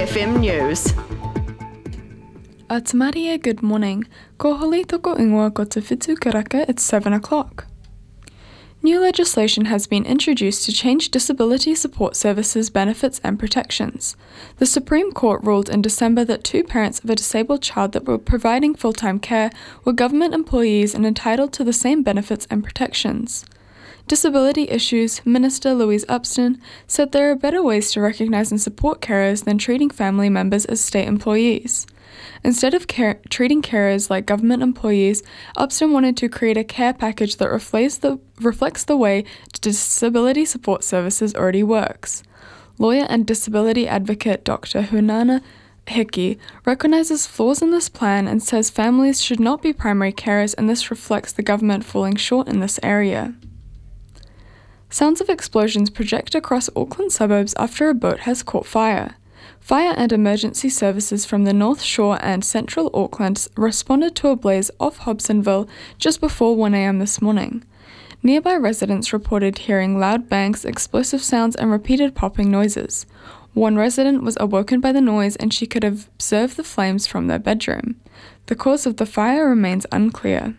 BFM News. Atamaria, good morning. Ko holi toko ingoa ko te whitu karaka at 7 o'clock. New legislation has been introduced to change disability support services benefits and protections. The Supreme Court ruled in December that two parents of a disabled child that were providing full-time care were government employees and entitled to the same benefits and protections. Disability Issues Minister Louise Upston said there are better ways to recognise and support carers than treating family members as state employees. Instead of treating carers like government employees, Upston wanted to create a care package that reflects the way disability support services already works. Lawyer and disability advocate Dr. Hunana Hickey recognises flaws in this plan and says families should not be primary carers, and this reflects the government falling short in this area. Sounds of explosions project across Auckland suburbs after a boat has caught fire. Fire and emergency services from the North Shore and Central Auckland responded to a blaze off Hobsonville just before 1 a.m. this morning. Nearby residents reported hearing loud bangs, explosive sounds, and repeated popping noises. One resident was awoken by the noise and she could observe the flames from their bedroom. The cause of the fire remains unclear.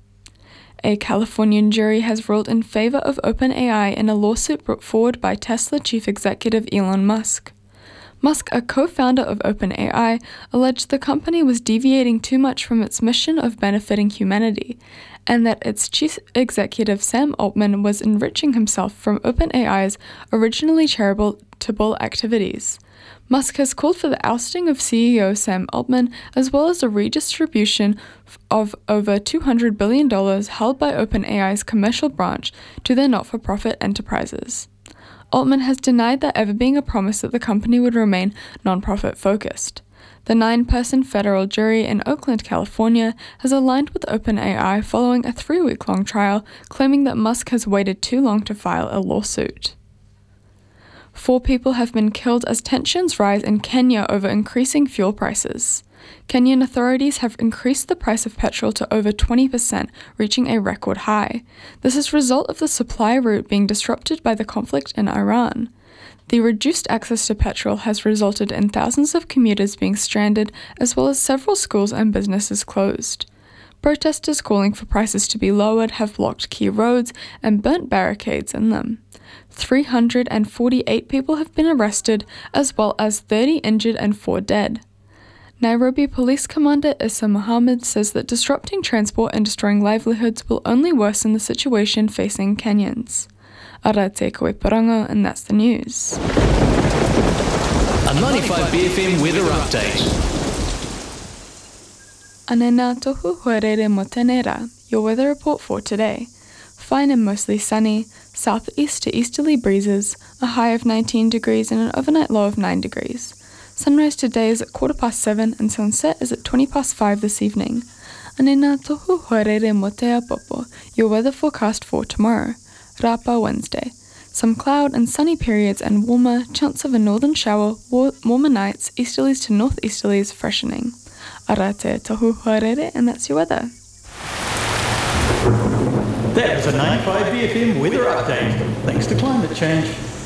A Californian jury has ruled in favor of OpenAI in a lawsuit brought forward by Tesla chief executive Elon Musk. Musk, a co-founder of OpenAI, alleged the company was deviating too much from its mission of benefiting humanity, and that its chief executive Sam Altman was enriching himself from OpenAI's originally charitable activities. Musk has called for the ousting of CEO Sam Altman, as well as a redistribution of over $200 billion held by OpenAI's commercial branch to their not-for-profit enterprises. Altman has denied there ever being a promise that the company would remain non-profit focused. The 9-person federal jury in Oakland, California, has aligned with OpenAI following a 3-week-long trial, claiming that Musk has waited too long to file a lawsuit. 4 people have been killed as tensions rise in Kenya over increasing fuel prices. Kenyan authorities have increased the price of petrol to over 20%, reaching a record high. This is a result of the supply route being disrupted by the conflict in Iran. The reduced access to petrol has resulted in thousands of commuters being stranded, as well as several schools and businesses closed. Protesters calling for prices to be lowered have blocked key roads and burnt barricades in them. 348 people have been arrested, as well as 30 injured and 4 dead. Nairobi Police Commander Issa Mohammed says that disrupting transport and destroying livelihoods will only worsen the situation facing Kenyans. Arate koe parango, and that's the news. A 95 BFM weather update. Anena tohu huarere mo tenera, your weather report for today. Fine and mostly sunny, southeast to easterly breezes, a high of 19 degrees and an overnight low of 9 degrees. Sunrise today is at 7:15 and sunset is at 5:20 this evening. Anena tohu huarere mo te apopo, your weather forecast for tomorrow. Rapa Wednesday. Some cloud and sunny periods and warmer, chance of a northern shower, warmer nights, easterlies to northeasterlies freshening. Arate tohu huarere, and that's your weather. That was a 95 BFM weather update, thanks to climate change.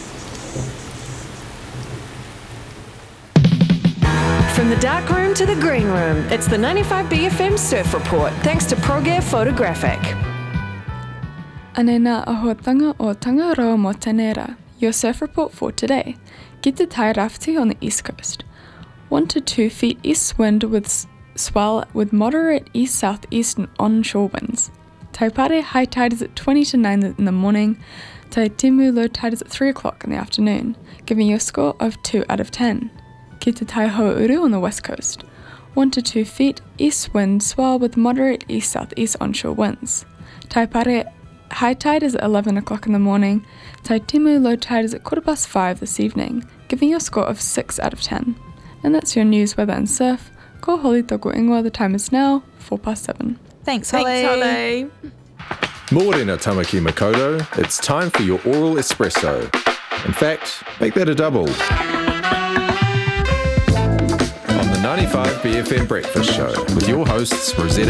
From the dark room to the green room, it's the 95 BFM Surf Report, thanks to ProGear Photographic. Anena ahotanga o Tangaroa mo Tenera, your surf report for today. Ki te tai rafti on the east coast. 1 to 2 feet east wind with swell with moderate east-southeast and onshore winds. Taipare high tide is at 20 to 9 in the morning. Taitimu low tide is at 3 o'clock in the afternoon, giving you a score of 2 out of 10. Ki te tai Ho'ouru on the west coast. 1 to 2 feet east wind swell with moderate east-southeast onshore winds. Taipare high tide is at 11 o'clock in the morning. Taitimu low tide is at 5:15 this evening, giving you a score of 6 out of 10. And that's your news, weather and surf. Ko holi toko ingoa, the time is now 7:04. Thanks, Holly. Morena Tamaki Makoto, it's time for your oral espresso. In fact, make that a double. On the 95 BFM Breakfast Show with your hosts Rosetta